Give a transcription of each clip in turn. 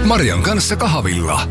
Marian kanssa kahvilla.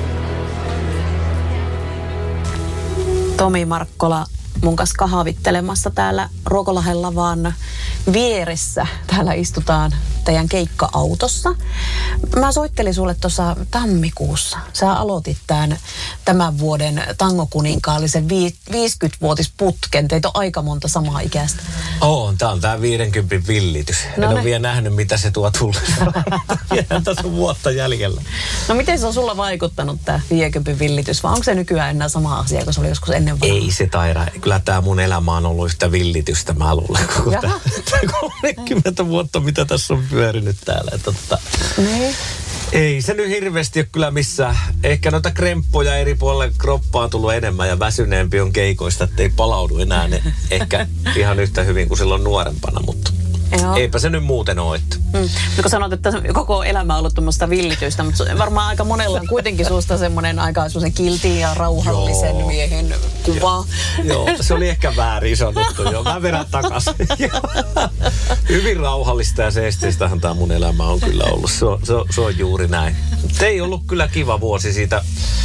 Tomi Markkola mun kanssa kahvittelemassa täällä Ruokolahden lavaan vieressä. Täällä istutaan teidän keikka-autossa. Mä soittelin sulle tuossa tammikuussa. Sä aloitit tämän vuoden tangokuninkaallisen 50-vuotisputken. Teitä on aika monta samaa ikäistä. Tää on tää 50 villitys. En ole vielä nähnyt, mitä se tuo tullessa. Vielä tässä on vuotta jäljellä. No miten se on sulla vaikuttanut tää 50 villitys? Vai onko se nykyään enää sama asia, kun se oli joskus ennen vanhaa? Ei se taida. Kyllä tää mun elämä on ollut yhtä villitystä, mä luulen. Koko tää 30 vuotta, mitä tässä on pyörinyt täällä. Niin. Ei se nyt hirveästi ole kyllä missään. Ehkä noita kremppoja eri puolelle kroppaa on tullut enemmän ja väsyneempi on keikoista, ettei palaudu enää ne ehkä ihan yhtä hyvin kuin silloin nuorempana, mutta joo. Eipä se nyt muuten ole. No kun sanot, että koko elämä on ollut tuommoista villitystä, mutta varmaan aika monella on kuitenkin susta semmoinen aika semmoisen kiltin ja rauhallisen miehen kuva. Joo, se oli ehkä väärin sanottu. Joo, mä vedän takaisin. Hyvin rauhallista ja seesteistähän tämä mun elämä on kyllä ollut. Se on juuri näin. Ei ollut kyllä kiva vuosi siitä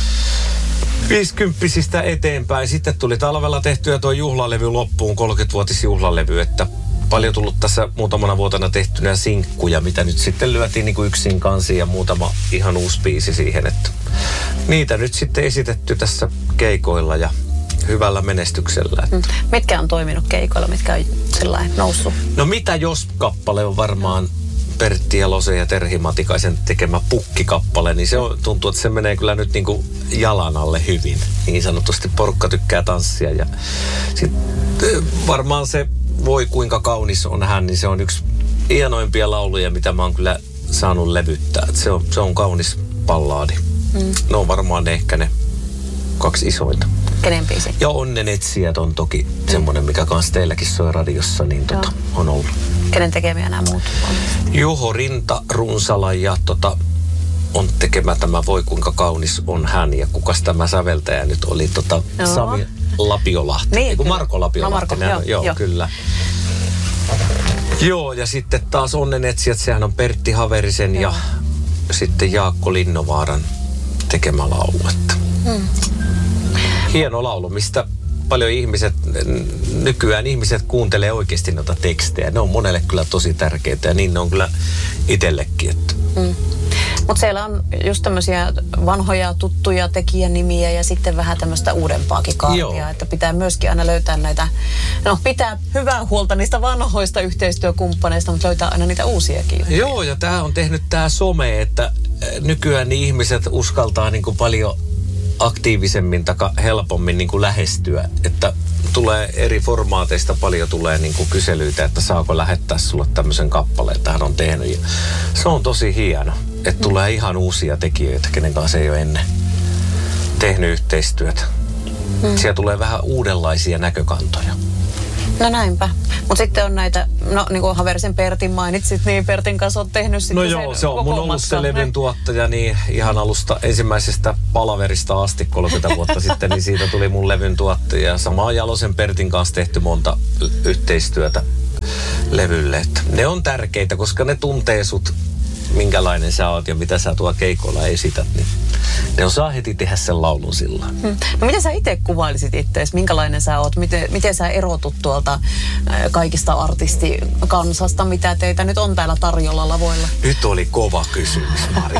50-sistä eteenpäin. Sitten tuli talvella tehtyä tuo juhlalevy loppuun, 30-vuotisjuhlalevy, että paljon tullut tässä muutamana vuotena tehtynä sinkkuja, mitä nyt sitten lyötiin niin kuin yksin kansiin ja muutama ihan uusi biisi siihen, että niitä nyt sitten esitetty tässä keikoilla ja hyvällä menestyksellä. Mitkä on toiminut keikoilla, mitkä on sellainen noussut? No mitä jos kappale on varmaan Pertti Jalosen ja Terhi Matikaisen tekemä pukkikappale, niin se on, tuntuu, että se menee kyllä nyt niin kuin jalan alle hyvin. Niin sanotusti porukka tykkää tanssia ja sitten varmaan se Voi kuinka kaunis on hän, niin se on yksi hienoimpia lauluja, mitä mä oon kyllä saanut levyttää. Se on kaunis ballaadi. Ne on varmaan ehkä ne 2 isointa. Kenen biisi? Ja Onnen etsijät on toki semmoinen, mikä kanssa teilläkin soi radiossa, niin on ollut. Kenen tekemiä nämä muut on? Juho Rinta Runsala ja on tekemä tämä Voi kuinka kaunis on hän. Ja kukas tämä säveltäjä nyt oli Sami Lapiolahti. Niin, Marko Lapiolahti. Joo, kyllä. Joo, ja sitten taas Onnenetsijät, sehän on Pertti Haverisen ja sitten Jaakko Linnovaaran tekemä laulu. Hieno laulu, mistä paljon nykyään ihmiset kuuntelee oikeasti noita tekstejä. Ne on monelle kyllä tosi tärkeitä ja niin ne on kyllä itsellekin. Mutta siellä on just tämmöisiä vanhoja tuttuja tekijänimiä ja sitten vähän tämmöistä uudempaakin kaartia, että pitää myöskin aina löytää näitä, pitää hyvää huolta niistä vanhoista yhteistyökumppaneista, mutta löytää aina niitä uusiakin. Joo, ja tämä on tehnyt tämä some, että nykyään niin ihmiset uskaltaa niin kuin paljon aktiivisemmin tai helpommin niin kuin lähestyä, että tulee eri formaateista paljon tulee niin kuin kyselyitä, että saako lähettää sulle tämmöisen kappaleen, että hän on tehnyt. Ja se on tosi hieno, että tulee ihan uusia tekijöitä, kenen kanssa ei ole ennen tehnyt yhteistyötä. Siellä tulee vähän uudenlaisia näkökantoja. No näinpä. Mutta sitten on näitä, niin kuin Haverisen Pertin mainitsit, niin Pertin kanssa on tehnyt sitten se on mun ollut se levyn tuottaja niin ihan alusta ensimmäisestä palaverista asti 30 vuotta sitten, niin siitä tuli mun levyn tuottaja. Samaa Jalosen Pertin kanssa tehty monta yhteistyötä levylle. Että ne on tärkeitä, koska ne tuntee sut, minkälainen sä oot ja mitä sä tuo keikolla esität, niin ne osaa heti tehdä sen laulun silloin. No miten sä itse kuvailisit itseäsi? Minkälainen sä oot? Miten sä erotut tuolta kaikista artistikansasta, mitä teitä nyt on täällä tarjolla lavoilla? Nyt oli kova kysymys, Maria.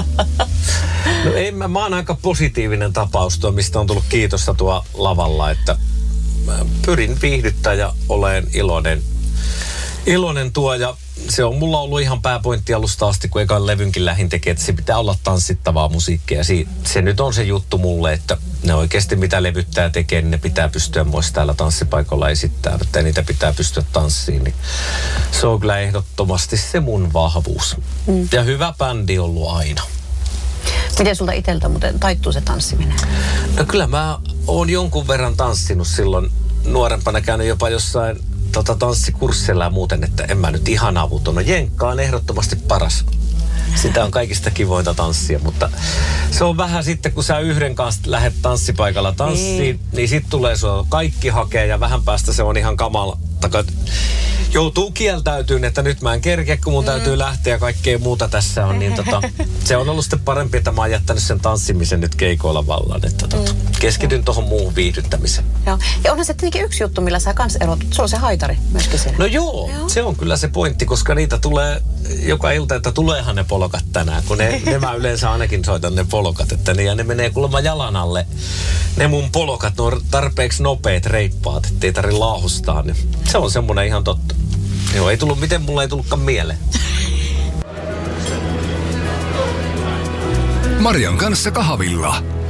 No mä oon aika positiivinen tapaus tuo, mistä on tullut kiitosta tuo lavalla, että pyrin viihdyttää ja olen iloinen tuo ja se on mulla ollut ihan pääpointti alusta asti, kun ekan levynkin lähin tekee, että se pitää olla tanssittavaa musiikkia. Se nyt on se juttu mulle, että ne oikeasti mitä levyttää tekee, niin ne pitää pystyä myös täällä tanssipaikalla esittämään, että niitä pitää pystyä tanssiin. Niin se on kyllä ehdottomasti se mun vahvuus. Ja hyvä bändi on ollut aina. Miten sulta itseltä muuten taittuu se tanssiminen? No kyllä mä oon jonkun verran tanssinut silloin nuorempana, käynyt jopa jossain tanssikurssilla ja muuten, että en mä nyt ihan avuton. No jenkka on ehdottomasti paras. Sitä on kaikista kivointa tanssia, mutta se on vähän sitten, kun sä yhden kanssa lähdet tanssipaikalla tanssiin, niin sit tulee sua kaikki hakee ja vähän päästä se on ihan kamala. joutuu kieltäytyyn, että nyt mä en kerkeä, kun mun täytyy lähteä ja kaikkea muuta tässä on. Niin se on ollut sitten parempi, että mä oon jättänyt sen tanssimisen nyt keikoilla vallan. Että keskityn tuohon muuhun viihdyttämiseen. Joo. Ja onhan se tietenkin yksi juttu, millä sä kans erotut. Sulla on se haitari myöskin siellä. No joo, se on kyllä se pointti, koska niitä tulee joka ilta, että tuleehan ne polokat tänään. Kun ne mä yleensä ainakin soitan ne polokat, että ne menee kuulemma jalan alle. Ne mun polokat, ne on tarpeeksi nopeat reippaat, ettei tarvitse laahustaa. Niin se on semmoinen ihan totta. Joo, miten mulla ei tullutkaan mieleen. Marian kanssa kahvilla.